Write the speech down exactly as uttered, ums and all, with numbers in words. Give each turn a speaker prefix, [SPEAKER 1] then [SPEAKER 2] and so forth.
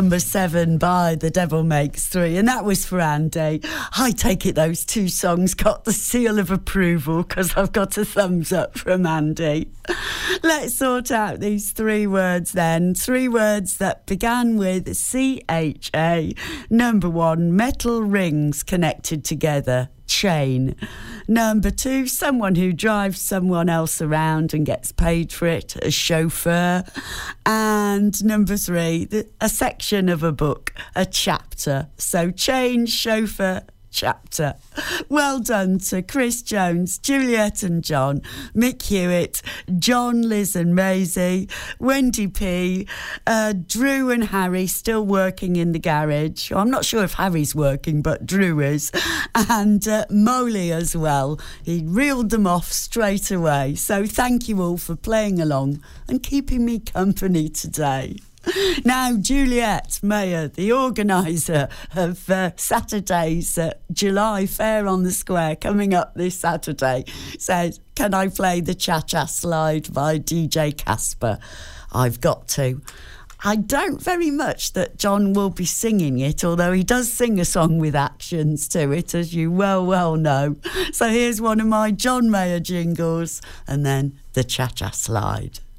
[SPEAKER 1] Number seven by The Devil Makes Three, and that was for Andy. I take it those two songs got the seal of approval because I've got a thumbs up from Andy. Let's sort out these three words then. Three words that began with C H A. Number one, metal rings connected together. Chain. Number two, someone who drives someone else around and gets paid for it, a chauffeur. And number three, a section of a book, a chapter. So chain, chauffeur, chapter. Well done to Chris Jones, Juliet and John, Mick Hewitt, John, Liz and Maisie, Wendy P, uh, Drew and Harry still working in the garage. I'm not sure if Harry's working, but Drew is. And uh, Moley as well. He reeled them off straight away. So thank you all for playing along and keeping me company today. Now, Juliet Mayer, the organiser of uh, Saturday's uh, July Fair on the Square coming up this Saturday, says, can I play the Cha-Cha Slide by D J Casper? I've got to. I don't very much that John will be singing it, although he does sing a song with actions to it, as you well, well know. So here's one of my John Mayer jingles, and then the Cha-Cha Slide.